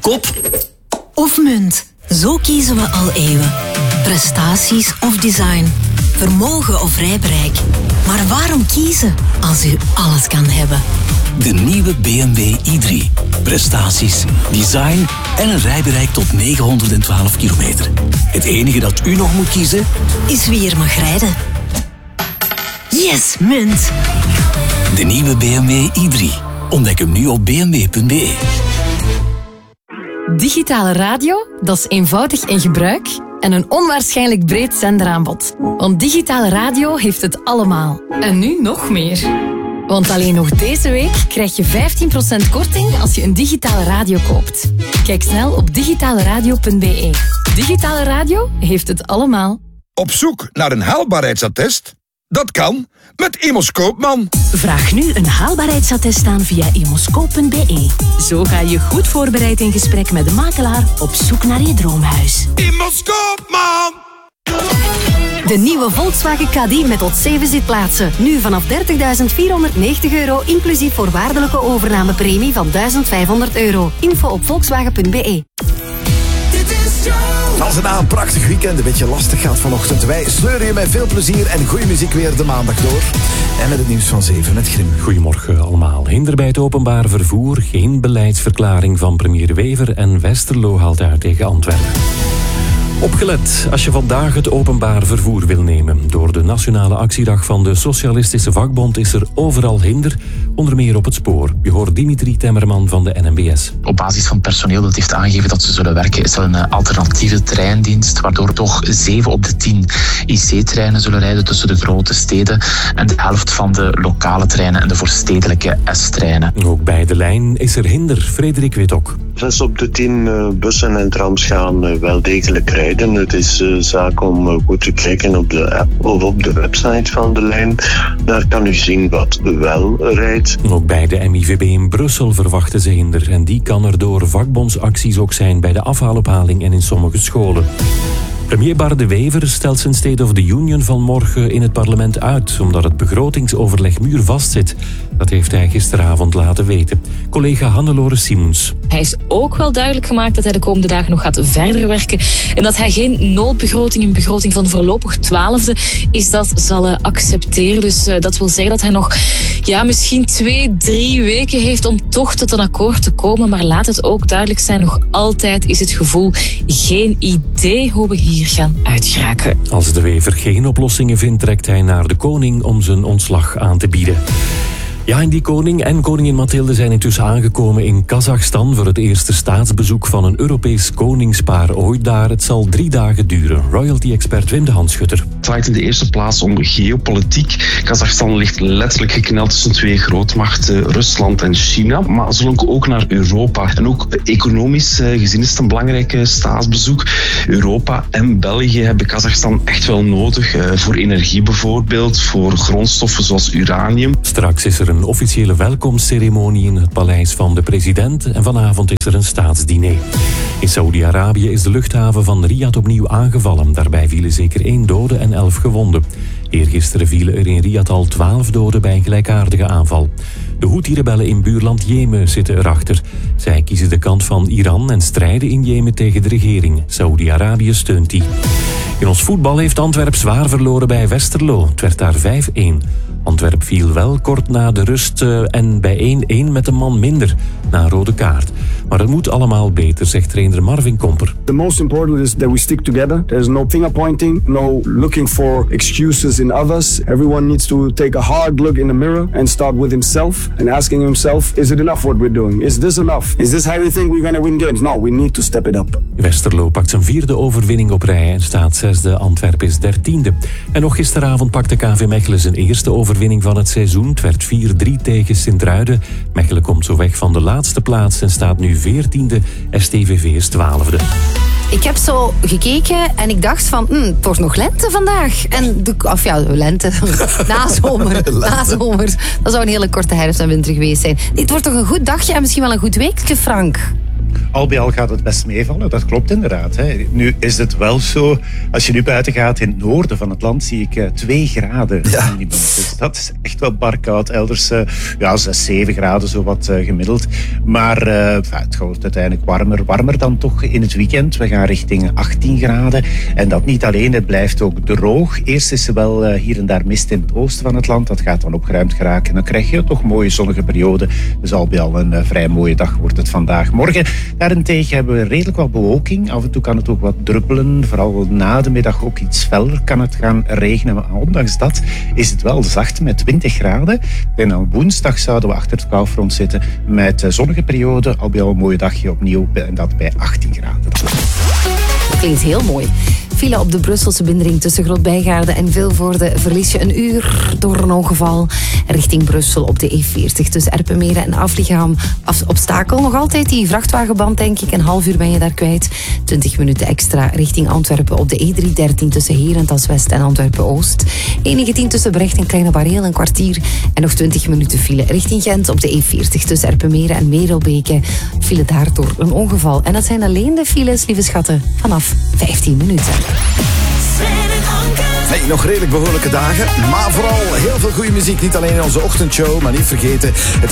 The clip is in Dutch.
kop of munt. Zo kiezen we al eeuwen. Prestaties of design. Vermogen of rijbereik. Maar waarom kiezen als u alles kan hebben? De nieuwe BMW i3. Prestaties, design en een rijbereik tot 912 kilometer. Het enige dat u nog moet kiezen is wie er mag rijden. Yes, munt! De nieuwe BMW i3. Ontdek hem nu op bmw.be. Digitale radio, dat is eenvoudig in gebruik en een onwaarschijnlijk breed zenderaanbod. Want digitale radio heeft het allemaal. En nu nog meer. Want alleen nog deze week krijg je 15% korting als je een digitale radio koopt. Kijk snel op digitaleradio.be. Digitale radio heeft het allemaal. Op zoek naar een haalbaarheidsattest? Dat kan met Immos Koopman. Vraag nu een haalbaarheidsattest aan via immoscoop.be. Zo ga je goed voorbereid in gesprek met de makelaar op zoek naar je droomhuis. Immos Koopman! De nieuwe Volkswagen Caddy met tot 7 zitplaatsen. Nu vanaf €30.490 inclusief voorwaardelijke overnamepremie van €1.500. Info op volkswagen.be. Als het na een prachtig weekend een beetje lastig gaat vanochtend, wij sleuren je met veel plezier en goede muziek weer de maandag door. En met het nieuws van 7 met Grim. Goedemorgen allemaal. Hinder bij het openbaar vervoer, geen beleidsverklaring van premier Wever en Westerlo haalt uit tegen Antwerpen. Opgelet, als je vandaag het openbaar vervoer wil nemen. Door de nationale actiedag van de Socialistische Vakbond is er overal hinder, onder meer op het spoor. Je hoort Dimitri Temmerman van de NMBS. Op basis van personeel dat heeft aangegeven dat ze zullen werken, is er een alternatieve treindienst, waardoor toch 7 op de 10 IC-treinen zullen rijden tussen de grote steden en de helft van de lokale treinen en de voorstedelijke S-treinen. Ook bij de lijn is er hinder. Frederik Witok. 6 op de 10 bussen en trams gaan wel degelijk rijden. Het is zaak om goed te kijken op de app of op de website van de lijn. Daar kan u zien wat wel rijdt. Ook bij de MIVB in Brussel verwachten ze hinder. En die kan er door vakbondsacties ook zijn bij de afhaalophaling en in sommige scholen. Premier Bart De Wever stelt zijn State of the Union van morgen in het parlement uit, omdat het begrotingsoverleg muurvast zit. Dat heeft hij gisteravond laten weten. Collega Hannelore Simons. Hij is ook wel duidelijk gemaakt dat hij de komende dagen nog gaat verder werken en dat hij geen noodbegroting, een begroting van voorlopig 12e, is dat zal accepteren. Dus dat wil zeggen dat hij nog misschien 2-3 weken heeft om toch tot een akkoord te komen. Maar laat het ook duidelijk zijn, nog altijd is het gevoel geen idee hoe we hier gaan uitgeraken. Als De Wever geen oplossingen vindt, trekt hij naar de koning om zijn ontslag aan te bieden. Ja, en die koning en koningin Mathilde zijn intussen aangekomen in Kazachstan voor het eerste staatsbezoek van een Europees koningspaar ooit daar. Het zal 3 dagen duren. Royalty-expert Wim de Handschutter. Het draait in de eerste plaats om geopolitiek. Kazachstan ligt letterlijk gekneld tussen 2 grootmachten, Rusland en China. Maar ze lonken ook naar Europa. En ook economisch gezien is het een belangrijk staatsbezoek. Europa en België hebben Kazachstan echt wel nodig. Voor energie bijvoorbeeld, voor grondstoffen zoals uranium. Straks is er een officiële welkomstceremonie in het paleis van de president en vanavond is er een staatsdiner. In Saoedi-Arabië is de luchthaven van Riyadh opnieuw aangevallen. Daarbij vielen zeker 1 dode en 11 gewonden. Eergisteren vielen er in Riyadh al 12 doden bij een gelijkaardige aanval. De Houthi-rebellen in buurland Jemen zitten erachter. Zij kiezen de kant van Iran en strijden in Jemen tegen de regering. Saoedi-Arabië steunt die. In ons voetbal heeft Antwerp zwaar verloren bij Westerlo. Het werd daar 5-1. Antwerp viel wel kort na de rust en bij 1-1 met een man minder na een rode kaart. Maar het moet allemaal beter, zegt trainer Marvin Komper. The most important is that we stick together. There's no finger pointing, no looking for excuses in others. Everyone needs to take a hard look in the mirror and start with himself and asking himself, is it enough what we're doing? Is this enough? Is this how we think we're going to win games? No, we need to step it up. Westerlo pakt zijn 4e overwinning op rij en staat 6e. Antwerp is 13e. En nog gisteravond pakte KV Mechelen zijn eerste overwinning van het seizoen. Het werd 4-3 tegen Sint-Truiden. Mechelen komt zo weg van de laatste plaats en staat nu 14e. STVV is 12e. Ik heb zo gekeken en ik dacht van, het wordt nog lente vandaag. En lente, nazomer. Dat zou een hele korte herfst en winter geweest zijn. Dit wordt toch een goed dagje en misschien wel een goed weekje, Frank? Al bij al gaat het best meevallen, dat klopt inderdaad. Hè. Nu is het wel zo, als je nu buiten gaat in het noorden van het land, zie ik 2 graden minimum. Dus dat is echt wel bar koud. Elders 6, 7 graden, zo wat gemiddeld. Maar het wordt uiteindelijk warmer dan toch in het weekend. We gaan richting 18 graden. En dat niet alleen, het blijft ook droog. Eerst is er wel hier en daar mist in het oosten van het land. Dat gaat dan opgeruimd geraken. Dan krijg je toch mooie zonnige periode. Dus al bij al een vrij mooie dag wordt het vandaag. Morgen daarentegen hebben we redelijk wat bewolking. Af en toe kan het ook wat druppelen. Vooral na de middag ook iets feller kan het gaan regenen. Maar ondanks dat is het wel zacht met 20 graden. En dan woensdag zouden we achter het koufront zitten met zonnige periode. Al bij al een mooie dagje opnieuw. En dat bij 18 graden. Dat klinkt heel mooi. File op de Brusselse binnenring tussen Groot-Bijgaarden en Vilvoorde verlies je een uur door een ongeval. Richting Brussel op de E40 tussen Erpenmeren en Afligam. Obstakel nog altijd die vrachtwagenband, denk ik. Een half uur ben je daar kwijt. 20 minuten extra richting Antwerpen op de E313 tussen Herentals-West en Antwerpen-Oost. E19 tussen Brecht en Kleine Bareel een kwartier. En nog 20 minuten file richting Gent op de E40 tussen Erpenmeren en Merelbeke. File daardoor een ongeval. En dat zijn alleen de files, lieve schatten, vanaf 15 minuten. Hey, nog redelijk behoorlijke dagen, maar vooral heel veel goede muziek. Niet alleen in onze ochtendshow, maar niet vergeten...